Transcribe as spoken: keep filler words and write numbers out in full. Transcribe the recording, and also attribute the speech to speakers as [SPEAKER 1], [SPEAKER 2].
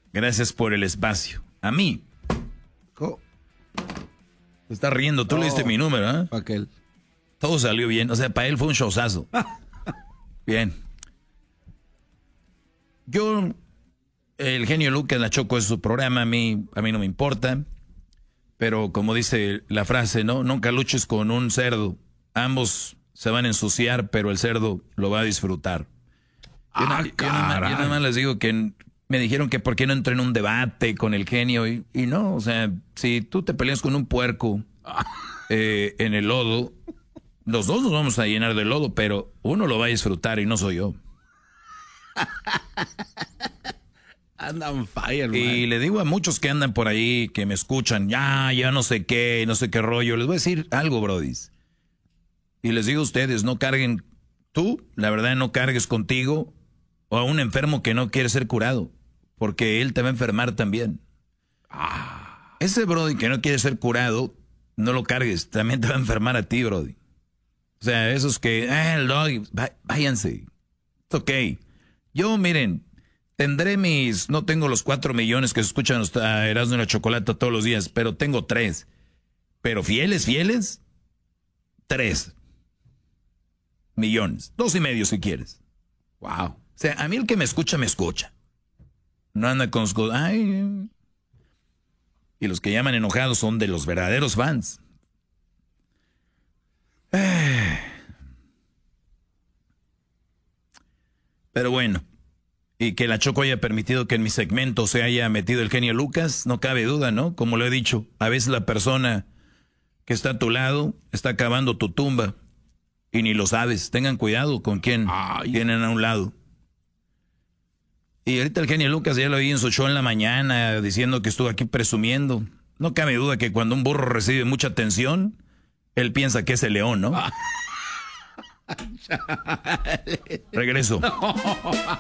[SPEAKER 1] Gracias por el espacio. A mí.
[SPEAKER 2] Oh.
[SPEAKER 1] Se está riendo. Tú oh. le diste mi número, ¿eh?
[SPEAKER 2] Aquel.
[SPEAKER 1] Todo salió bien. O sea, para él fue un showzazo. Bien. Yo, el genio Lucas, la Choco es su programa. A mí, a mí no me importa. Pero como dice la frase, ¿no? Nunca luches con un cerdo. Ambos se van a ensuciar, pero el cerdo lo va a disfrutar. Yo,
[SPEAKER 2] Ah,
[SPEAKER 1] no, yo, nada, yo nada más les digo que me dijeron que por qué no entré en un debate con el genio. Y, y no, o sea, si tú te peleas con un puerco eh, en el lodo, los dos nos vamos a llenar de lodo, pero uno lo va a disfrutar y no soy yo.
[SPEAKER 2] Andan fire,
[SPEAKER 1] Y
[SPEAKER 2] man.
[SPEAKER 1] le digo a muchos que andan por ahí, que me escuchan, ya, ya no sé qué, no sé qué rollo, les voy a decir algo, brodis. Y les digo a ustedes, no carguen, tú, la verdad, no cargues contigo o a un enfermo que no quiere ser curado, porque él te va a enfermar también.
[SPEAKER 2] Ah.
[SPEAKER 1] Ese brody que no quiere ser curado, no lo cargues, también te va a enfermar a ti, brody. O sea, esos que, ah, el dog, váyanse. Es ok. Yo, miren, tendré mis, no tengo los cuatro millones que se escuchan a Erasmo y la Chocolata todos los días, pero tengo tres. Pero fieles, fieles, tres millones. Dos y medio si quieres.
[SPEAKER 2] Wow.
[SPEAKER 1] O sea, a mí el que me escucha, me escucha. No anda con sus... Ay. Y los que llaman enojados son de los verdaderos fans. Pero bueno. Y que la Choco haya permitido que en mi segmento se haya metido el genio Lucas, no cabe duda, ¿no? Como lo he dicho, a veces la persona que está a tu lado está cavando tu tumba y ni lo sabes. Tengan cuidado con quién Ay. tienen a un lado. Y ahorita el genio Lucas ya lo vi en su show en la mañana diciendo que estuvo aquí presumiendo. No cabe duda que cuando un burro recibe mucha atención, él piensa que es el león, ¿no? Regreso.